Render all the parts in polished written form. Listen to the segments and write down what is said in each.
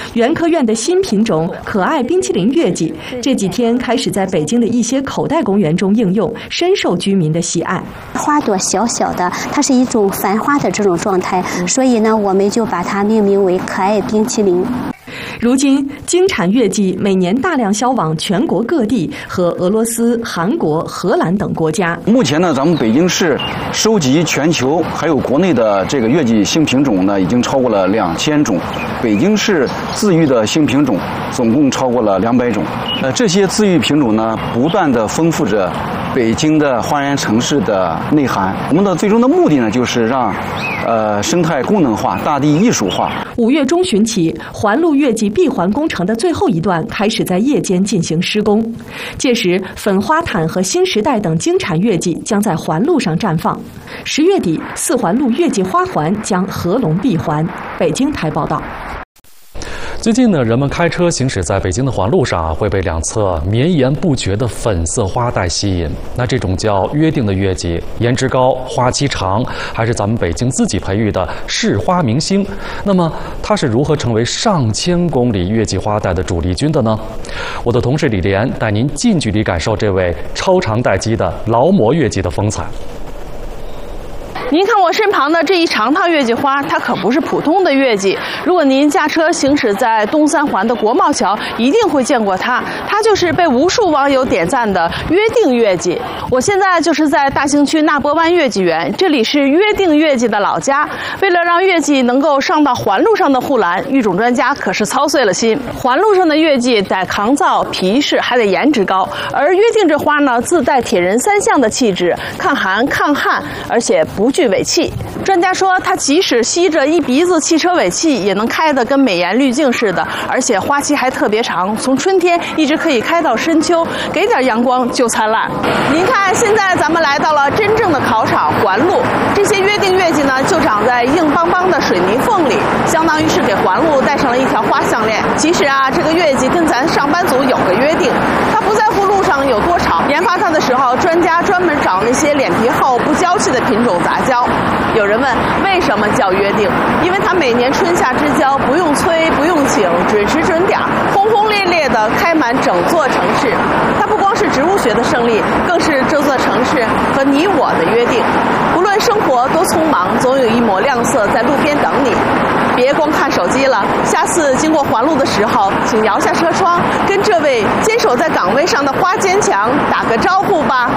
原科院的新品种可爱冰淇淋月季，这几天开始在北京的一些口袋公园中应用，深受居民的喜爱。 花朵小小的，它是一种繁花的这种状态，所以呢，我们就把它命名为可爱冰淇淋。 如今，京产月季每年大量销往全国各地和俄罗斯、韩国、荷兰等国家。 目前呢，咱们北京市收集全球还有国内的这个月季新品种呢，已经超过了2000种。北京市自育的新品种总共超过了200种。这些自育品种呢，不断地丰富着北京的花园城市的内涵。我们的最终的目的呢，就是让生态功能化、大地艺术化。 5月中旬起，环路月季闭环工程的最后一段开始在夜间进行施工，届时粉花毯和新时代等京产月季将在环路上绽放。10月底，4环路月季花环将合龙闭环。北京台报道。 最近呢，人们开车行驶在北京的环路上会被两侧绵延不绝的粉色花带吸引。那这种叫约定的月季，颜值高，花期长，还是咱们北京自己培育的市花明星。那么它是如何成为上千公里月季花带的主力军的呢？我的同事李莲带您近距离感受这位超长待机的劳模月季的风采。 您看我身旁的这一长套月季花，它可不是普通的月季。如果您驾车行驶在东三环的国贸桥，一定会见过它。它就是被无数网友点赞的约定月季。我现在就是在大兴区纳波湾月季园，这里是约定月季的老家。为了让月季能够上到环路上的护栏，育种专家可是操碎了心。环路上的月季得抗造、皮实，还得颜值高。而约定这花呢，自带铁人3项的气质，抗寒、抗旱，而且不具尾气。专家说，它即使吸着一鼻子汽车尾气，也能开得跟美颜滤镜似的，而且花期还特别长，从春天一直可以开到深秋，给点阳光就灿烂。您看，现在咱们来到了真正的考场环路，这些约定月季呢，就长在硬邦邦的水泥缝里，相当于是给环路戴上了一条花项链。其实啊，这个月季跟咱上班族有个约定，它不在乎路上有多吵。研发它的时候，专家专门找那些脸皮厚、不娇气的品种杂交。有人问为什么叫约定？因为它每年春夏之交不用催不用请，只持准点，轰轰烈烈地开满整座城市。它不光是植物学的胜利，更是这座城市和你我的约定。无论生活多匆忙，总有一抹亮色在路边等你。别光看手机了，下次经过环路的时候，请摇下车窗，跟这位坚守在岗位上的花坚强打个招呼吧。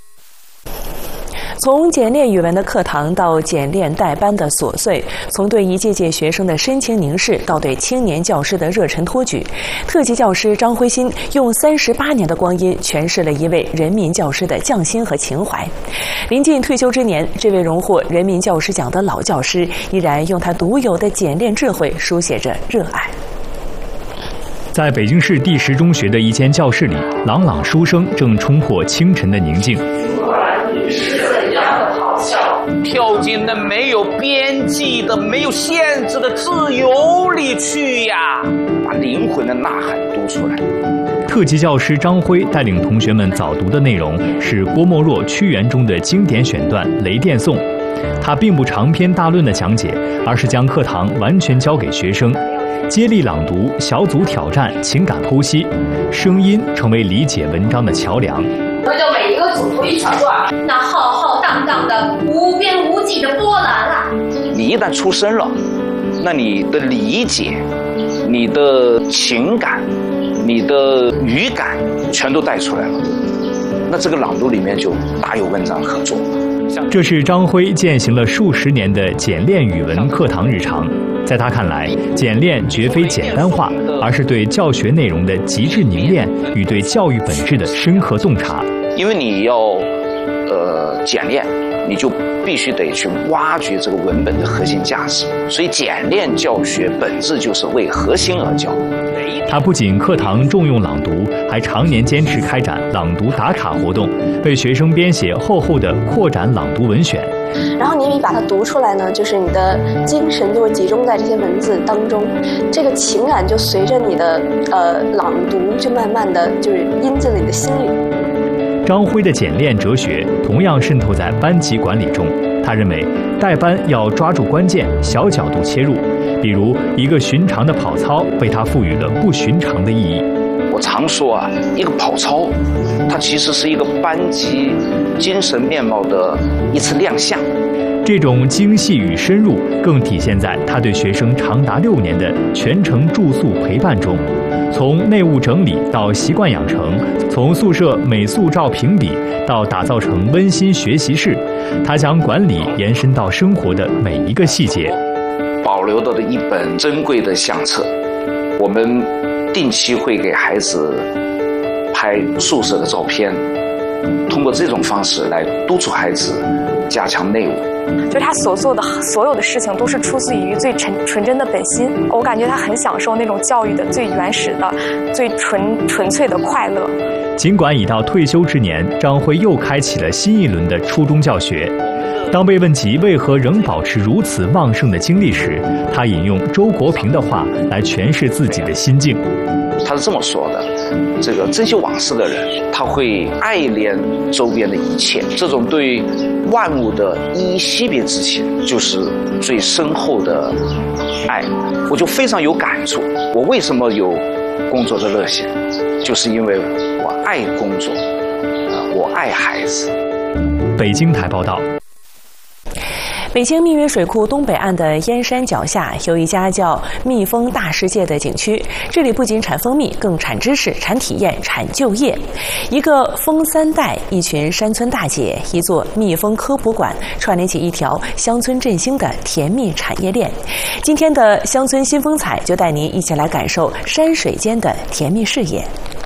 从简练语文的课堂到简练带班的琐碎，从对一届届学生的深情凝视到对青年教师的热忱托举，特级教师张辉新用38年的光阴诠释了一位人民教师的匠心和情怀。临近退休之年，这位荣获人民教师奖的老教师依然用他独有的简练智慧书写着热爱。 在北京市第10中学的一间教室里，朗朗书声正冲破清晨的宁静。 跳进那没有边际的、没有限制的自由里去呀，把灵魂的呐喊读出来。 特级教师张辉带领同学们早读的内容是郭沫若《屈原》中的经典选段《雷电颂》。他并不长篇大论的讲解，而是将课堂完全交给学生，接力朗读、小组挑战、情感剖析，声音成为理解文章的桥梁。 我就每一个组读一小段，那浩浩荡荡的无边无际的波澜啊！ 你一旦出声了，那你的理解、你的情感、你的语感全都带出来了，那这个朗读里面就大有文章可做。 这是张辉践行了数10年的简练语文课堂日常。在他看来，简练绝非简单化，而是对教学内容的极致凝练与对教育本质的深刻洞察。 因为你要简练，你就必须得去挖掘这个文本的核心价值，所以简练教学本质就是为核心而教。 他不仅课堂重用朗读，还常年坚持开展朗读打卡活动，为学生编写厚厚的扩展朗读文选。 然后你把它读出来呢，就是你的精神就会集中在这些文字当中，这个情感就随着你的朗读就慢慢的就是印进了你的心里。 张辉的简练哲学同样渗透在班级管理中。他认为，带班要抓住关键，小角度切入， 比如一个寻常的跑操被他赋予了不寻常的意义。 我常说啊，一个跑操，它其实是一个班级精神面貌的一次亮相。 这种精细与深入，更体现在他对学生长达6年的全程住宿陪伴中。从内务整理到习惯养成，从宿舍美素照评比到打造成温馨学习室，他将管理延伸到生活的每一个细节。 保留的一本珍贵的相册，我们定期会给孩子拍宿舍的照片，通过这种方式来督促孩子加强内务。 就是他所做的所有的事情都是出自于最纯真的本心，我感觉他很享受那种教育的最原始的、最纯粹的快乐。 尽管已到退休之年，张辉又开启了新一轮的初中教学。当被问及为何仍保持如此旺盛的精力时，他引用周国平的话来诠释自己的心境。 他是这么说的：这个珍惜往事的人，他会爱怜周边的一切，这种对万物的依依惜别之情，就是最深厚的爱。我就非常有感触。我为什么有工作的热情，就是因为我爱工作，我爱孩子。 北京台报道。 北京密云水库东北岸的燕山脚下有一家叫蜜蜂大世界的景区，这里不仅产蜂蜜，更产知识、产体验、产就业。一个蜂3代，一群山村大姐，一座蜜蜂科普馆，串联起一条乡村振兴的甜蜜产业链。今天的乡村新风采就带您一起来感受山水间的甜蜜事业。